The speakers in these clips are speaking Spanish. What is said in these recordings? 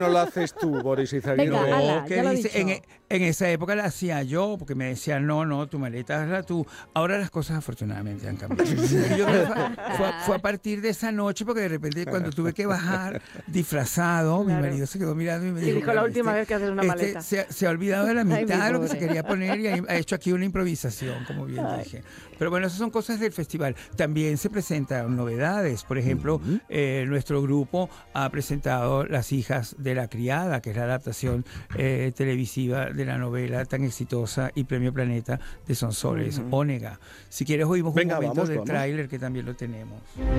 No lo haces tú, Boris Izaguirre. Venga, ala, No, ¿qué ya lo he dice? dicho. En esa época la hacía yo, porque me decían, no, tu maleta hazla tú. Ahora las cosas afortunadamente han cambiado. Y yo creo que fue a partir de esa noche, porque de repente cuando tuve que bajar disfrazado, mi marido se quedó mirando y me dijo, dijo, la última vez que haces una maleta. Se ha olvidado de la Ay, mitad mi de lo que se pobre. quería poner y ha hecho aquí una improvisación, como bien dije. Pero bueno, esas son cosas del festival. También se presentan novedades. Por ejemplo, nuestro grupo ha presentado Las hijas de la criada, que es la adaptación televisiva de la novela tan exitosa y Premio Planeta de Sonsoles Ónega. Si quieres oímos Venga, un momento vamos, del vamos. tráiler, que también lo tenemos.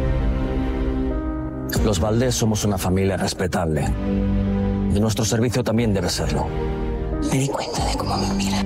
Los Valdés somos una familia respetable. Y nuestro servicio también debe serlo. Me di cuenta de cómo me mira.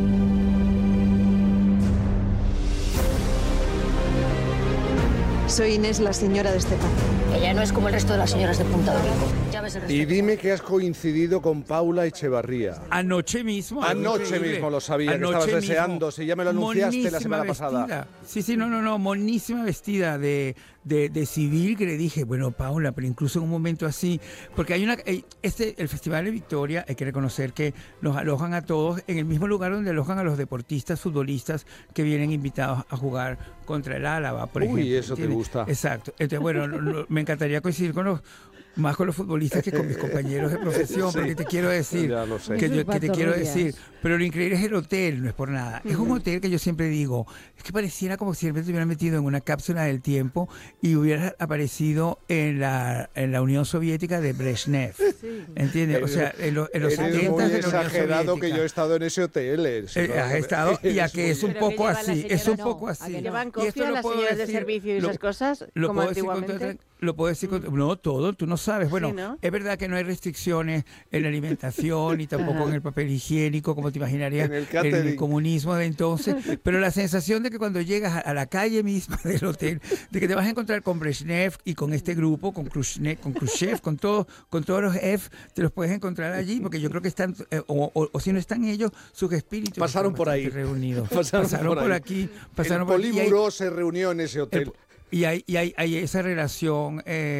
Soy Inés, la señora de Esteban. Ella no es como el resto de las señoras de Punta Domingo. Ya ves el resto. Y dime que has coincidido con Paula Echevarría. Anoche mismo. algo Anoche increíble. mismo lo sabía, que Anoche estabas mismo. deseando. Si ya me lo anunciaste la Monísima semana pasada. vestida. Sí, no, monísima vestida de civil, que le dije, bueno, Paula, pero incluso en un momento así, porque hay el Festival de Victoria, hay que reconocer que nos alojan a todos en el mismo lugar donde alojan a los deportistas, futbolistas que vienen invitados a jugar contra el Álava, por ejemplo. Uy, eso te ¿entiendes? gusta. Exacto. Entonces, bueno, me encantaría coincidir más con los futbolistas que con mis compañeros de profesión, Sí. porque te quiero decir, Ya lo sé. que te quiero Patorrubias. decir, pero lo increíble es el hotel, no es por nada. Es un hotel que yo siempre digo, es que pareciera como si siempre te hubieran metido en una cápsula del tiempo y hubieras aparecido en la Unión Soviética de Brezhnev. ¿Entiendes? O sea, en los Eres 70 muy de la Unión exagerado que Soviética. yo he estado en ese hotel. Has estado, y a que es un Pero que poco llevan la así, señora, es un no, poco a así. que no. ¿Llevan Y esto copia lo las puedo señoras de decir- servicio y lo- esas cosas, Lo como puedo decir con antiguamente? lo puedo decir no todo, tú no sabes. Bueno, Sí, ¿no? es verdad que no hay restricciones en la alimentación y tampoco en el papel higiénico, como te imaginarías En el en catering. el comunismo de entonces, pero la sensación de que cuando llegas a la calle misma del hotel, de que te vas a encontrar con Brezhnev y con este grupo, con Khrushchev, con todos los F, te los puedes encontrar allí, porque yo creo que están, o si no están ellos, sus espíritus Pasaron están por ahí. bastante reunidos. Pasaron por por ahí. aquí, El pasaron por aquí. Polímuro se reunió en ese hotel. Y hay esa relación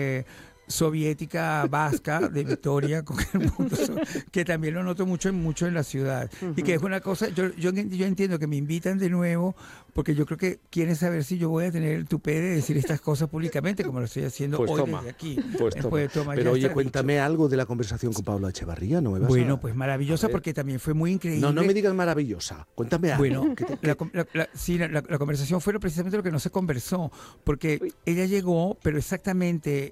soviética vasca de Victoria con el mundo, que también lo noto mucho en la ciudad. Y que es una cosa, yo entiendo que me invitan de nuevo, porque yo creo que quieren saber si yo voy a tener el tupé de decir estas cosas públicamente, como lo estoy haciendo Pues hoy toma, desde aquí. pues Después toma. ya Pero oye, está cuéntame algo de la conversación con Paula Echevarría, ¿no me vas Bueno, a...? pues maravillosa, A ver. porque también fue muy increíble. No me digas maravillosa, cuéntame algo. Bueno, la conversación fue precisamente lo que no se conversó, porque ella llegó, pero exactamente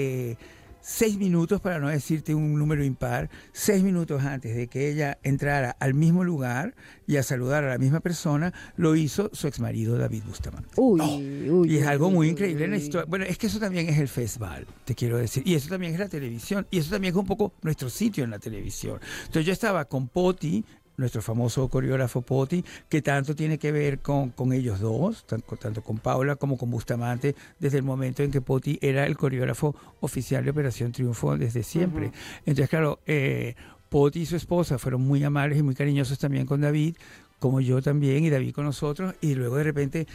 6 minutos, para no decirte un número impar, 6 minutos antes de que ella entrara al mismo lugar y a saludar a la misma persona, lo hizo su exmarido David Bustamante. Y es algo muy increíble en la historia. Bueno, es que eso también es el festival, te quiero decir. Y eso también es la televisión. Y eso también es un poco nuestro sitio en la televisión. Entonces yo estaba con Poti, nuestro famoso coreógrafo Poti, que tanto tiene que ver con ellos dos, tanto con Paula como con Bustamante, desde el momento en que Poti era el coreógrafo oficial de Operación Triunfo desde siempre. Entonces, claro, Poti y su esposa fueron muy amables y muy cariñosos también con David, como yo también, y David con nosotros, y luego de repente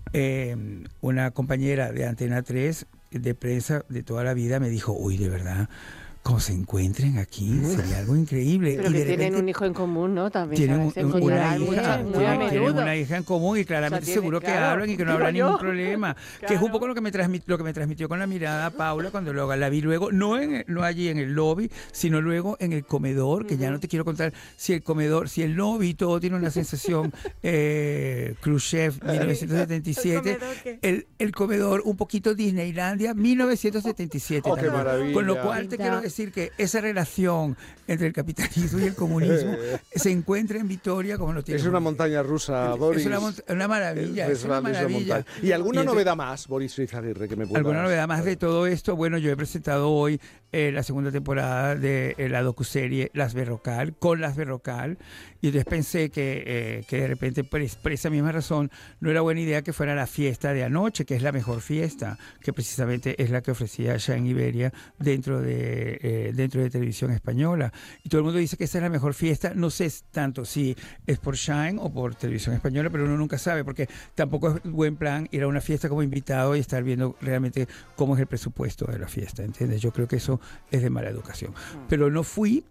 una compañera de Antena 3 de prensa de toda la vida me dijo, uy, de verdad, como se encuentren aquí, sería algo increíble. Pero Y que de tienen repente un hijo en común, ¿no? También tienen se una encontrarán hija, muy a tienen menudo. una hija en común y claramente O sea, tiene- seguro que claro, hablan y que no digo habrá yo. ningún problema. Que es un Claro. poco lo que me transmitió con la mirada Paula cuando luego la vi luego, no allí en el lobby, sino luego en el comedor, que ya no te quiero contar si el lobby y todo tiene una sensación Khrushchev 1977, el comedor un poquito Disneylandia 1977 Oh, qué también. maravilla. Con lo cual te quiero decir que esa relación entre el capitalismo y el comunismo se encuentra en Vitoria como lo tiene. Es una montaña rusa, Boris. Es una maravilla, El es una festival es una maravilla. montaña. ¿Y alguna entonces- novedad más, Boris Izaguirre, que me puedas...? ¿Alguna novedad más de todo esto? Bueno, yo he presentado hoy la segunda temporada de la docuserie Las Berrocal, con Las Berrocal, y entonces pensé que de repente, por esa misma razón, no era buena idea que fuera la fiesta de anoche, que es la mejor fiesta, que precisamente es la que ofrecía Shine Iberia dentro de dentro de Televisión Española. Y todo el mundo dice que esa es la mejor fiesta. No sé tanto si es por Shine o por Televisión Española, pero uno nunca sabe, porque tampoco es buen plan ir a una fiesta como invitado y estar viendo realmente cómo es el presupuesto de la fiesta, ¿entiendes? Yo creo que eso es de mala educación. Pero no fui